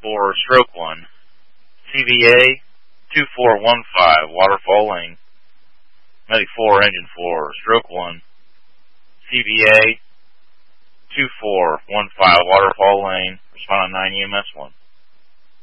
4, stroke 1. CVA 2415, Waterfall Lane. Medic 4, engine 4, stroke 1. CVA 2415, Waterfall Lane. Respond on 9 EMS 1.